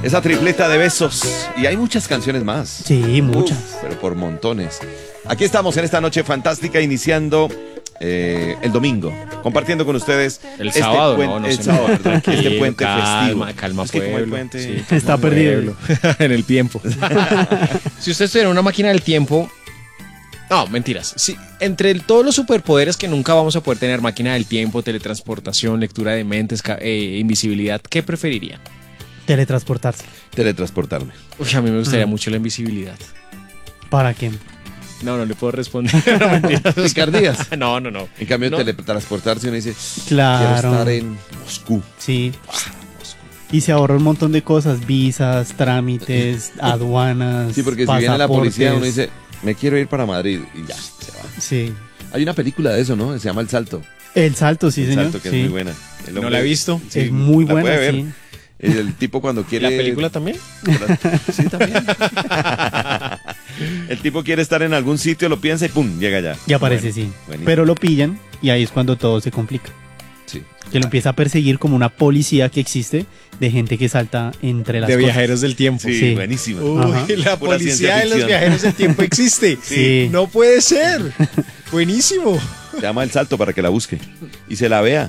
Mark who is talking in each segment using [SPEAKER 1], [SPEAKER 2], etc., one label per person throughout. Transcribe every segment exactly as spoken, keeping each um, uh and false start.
[SPEAKER 1] Esa tripleta de besos. Y hay muchas canciones más.
[SPEAKER 2] Sí, muchas.
[SPEAKER 1] Uf, pero por montones. Aquí estamos en esta noche fantástica, iniciando eh, el domingo, compartiendo con ustedes
[SPEAKER 3] El
[SPEAKER 1] este
[SPEAKER 3] sábado,
[SPEAKER 1] puen-
[SPEAKER 3] no, no
[SPEAKER 1] el
[SPEAKER 3] se
[SPEAKER 1] sábado,
[SPEAKER 3] me-
[SPEAKER 1] perdón, este
[SPEAKER 3] tranquilo,
[SPEAKER 1] puente
[SPEAKER 3] calma,
[SPEAKER 1] festivo.
[SPEAKER 3] calma,
[SPEAKER 1] Es que como el
[SPEAKER 3] pueblo.
[SPEAKER 1] puente-
[SPEAKER 3] Sí,
[SPEAKER 2] Está
[SPEAKER 3] calma,
[SPEAKER 2] perdido.
[SPEAKER 3] pueblo. En el tiempo. Si usted estuviera en una máquina del tiempo... No, mentiras. Sí, entre el- todos los superpoderes que nunca vamos a poder tener, máquina del tiempo, teletransportación, lectura de mentes, ca- eh, invisibilidad, ¿qué preferiría?
[SPEAKER 2] Teletransportarse.
[SPEAKER 1] Teletransportarme.
[SPEAKER 3] Uy, a mí me gustaría
[SPEAKER 2] Mm.
[SPEAKER 3] mucho la invisibilidad.
[SPEAKER 2] ¿Para qué?
[SPEAKER 3] No, no le puedo responder. No, mentiras.
[SPEAKER 1] Picardías.
[SPEAKER 3] No, no, no.
[SPEAKER 1] En cambio,
[SPEAKER 3] No.
[SPEAKER 1] teletransportarse uno dice,
[SPEAKER 2] Claro.
[SPEAKER 1] quiero estar en Moscú.
[SPEAKER 2] Sí. Y se ahorra un montón de cosas, visas, trámites, aduanas.
[SPEAKER 1] Sí, porque si viene la policía, uno
[SPEAKER 2] pasaportes.
[SPEAKER 1] dice, me quiero ir para Madrid. Y ya, se va.
[SPEAKER 2] Sí.
[SPEAKER 1] Hay una película de eso, ¿no? Se llama El Salto.
[SPEAKER 2] El salto, sí,
[SPEAKER 1] El
[SPEAKER 2] señor.
[SPEAKER 1] Salto, que
[SPEAKER 2] sí.
[SPEAKER 1] es muy buena. El
[SPEAKER 3] No la he visto.
[SPEAKER 1] sí,
[SPEAKER 2] Es muy
[SPEAKER 1] la
[SPEAKER 2] buena,
[SPEAKER 1] puede ver.
[SPEAKER 2] sí.
[SPEAKER 1] El, el tipo cuando quiere...
[SPEAKER 3] ¿La película también?
[SPEAKER 1] Sí, también. El tipo quiere estar en algún sitio, lo piensa y ¡pum! Llega allá.
[SPEAKER 2] Y aparece,
[SPEAKER 1] Bueno,
[SPEAKER 2] sí.
[SPEAKER 1] buenísimo.
[SPEAKER 2] Pero lo pillan y ahí es cuando todo se complica.
[SPEAKER 1] Sí.
[SPEAKER 2] Que lo empieza a perseguir como una policía que existe de gente que salta entre las
[SPEAKER 3] De
[SPEAKER 2] cosas.
[SPEAKER 3] viajeros del tiempo.
[SPEAKER 1] Sí,
[SPEAKER 2] Sí.
[SPEAKER 1] buenísima.
[SPEAKER 3] Uy,
[SPEAKER 2] Ajá.
[SPEAKER 3] la
[SPEAKER 1] Pura
[SPEAKER 3] policía
[SPEAKER 1] ciencia
[SPEAKER 3] de los
[SPEAKER 1] ficción.
[SPEAKER 3] viajeros del tiempo existe.
[SPEAKER 2] Sí.
[SPEAKER 3] No puede ser. Buenísimo.
[SPEAKER 1] Se llama El Salto para que la busque y se la vea.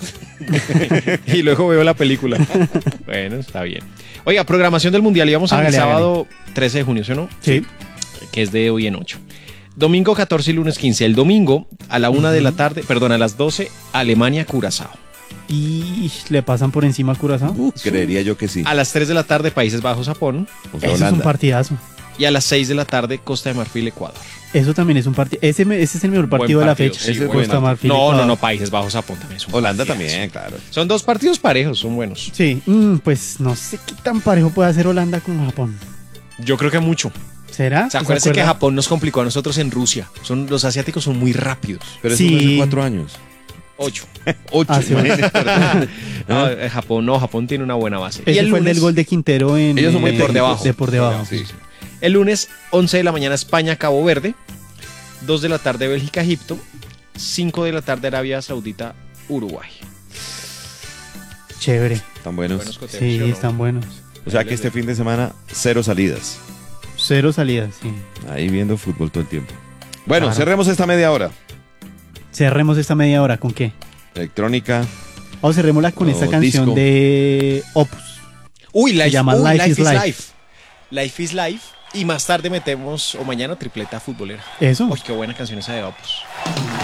[SPEAKER 3] Y luego veo la película. Bueno, está bien. Oiga, programación del Mundial. Íbamos el
[SPEAKER 2] Hágale,
[SPEAKER 3] sábado trece de junio, ¿sí o no?
[SPEAKER 2] Sí.
[SPEAKER 3] Que es de hoy en ocho. Domingo catorce y lunes quince. El domingo a la una de la tarde, perdón, a las doce, Alemania-Curazao.
[SPEAKER 2] Y le pasan por encima a Curazao.
[SPEAKER 1] Uh, creería yo que sí.
[SPEAKER 3] A las tres de la tarde, Países Bajos-Japón.
[SPEAKER 1] O sea,
[SPEAKER 2] Eso es un
[SPEAKER 1] Holanda.
[SPEAKER 2] partidazo.
[SPEAKER 3] Y a las seis de la tarde, Costa de Marfil-Ecuador.
[SPEAKER 2] Eso también es un partido. Ese, me- ese es el mejor
[SPEAKER 3] Buen
[SPEAKER 2] partido de la
[SPEAKER 3] partido,
[SPEAKER 2] fecha.
[SPEAKER 3] sí,
[SPEAKER 1] Ese es
[SPEAKER 3] buen
[SPEAKER 2] Costa
[SPEAKER 1] bueno.
[SPEAKER 2] Marfil.
[SPEAKER 3] No, no,
[SPEAKER 2] Ecuador.
[SPEAKER 3] no, Países Bajos-Japón también es un
[SPEAKER 1] Holanda
[SPEAKER 3] partidazo.
[SPEAKER 1] también, claro.
[SPEAKER 3] Son dos partidos parejos, son buenos.
[SPEAKER 2] Sí, mm, pues no sé qué tan parejo puede hacer Holanda con Japón.
[SPEAKER 3] Yo creo que mucho.
[SPEAKER 2] ¿Será?
[SPEAKER 3] ¿Se acuerdan que
[SPEAKER 2] acuerda?
[SPEAKER 3] Japón nos complicó a nosotros en Rusia? Son, los asiáticos son muy rápidos.
[SPEAKER 1] Pero eso
[SPEAKER 2] Sí.
[SPEAKER 1] fue hace cuatro años.
[SPEAKER 3] Ocho.
[SPEAKER 1] Ocho.
[SPEAKER 2] Ah, sí,
[SPEAKER 1] imagínate, perdón.
[SPEAKER 3] No, eh, Japón no, Japón tiene una buena base.
[SPEAKER 2] Ese fue el del gol de Quintero en
[SPEAKER 1] Ellos son muy
[SPEAKER 2] eh,
[SPEAKER 1] por debajo.
[SPEAKER 2] De por debajo.
[SPEAKER 1] Sí.
[SPEAKER 3] El lunes, once de la mañana, España, Cabo Verde. dos de la tarde, Bélgica, Egipto. cinco de la tarde, Arabia Saudita, Uruguay.
[SPEAKER 2] Chévere.
[SPEAKER 1] Tan buenos.
[SPEAKER 3] Buenos coteos,
[SPEAKER 2] Sí,
[SPEAKER 3] ¿sí o no?
[SPEAKER 2] están buenos.
[SPEAKER 1] O sea que este fin de semana, cero salidas.
[SPEAKER 2] Cero salidas, sí.
[SPEAKER 1] Ahí viendo fútbol todo el tiempo. Bueno,
[SPEAKER 2] Claro.
[SPEAKER 1] cerremos esta media hora.
[SPEAKER 2] Cerremos esta media hora. ¿Con qué?
[SPEAKER 1] Electrónica.
[SPEAKER 2] Vamos, cerrémosla con
[SPEAKER 1] O
[SPEAKER 2] esta canción
[SPEAKER 1] disco.
[SPEAKER 2] de Opus.
[SPEAKER 3] Uy, Life,
[SPEAKER 2] llama
[SPEAKER 3] uy,
[SPEAKER 2] Life
[SPEAKER 3] Life
[SPEAKER 2] is
[SPEAKER 3] is
[SPEAKER 2] Life.
[SPEAKER 3] Life. Life is Life. Y más tarde metemos, o mañana, tripleta futbolera.
[SPEAKER 2] Eso.
[SPEAKER 3] Uy, qué buena canción esa de Opus.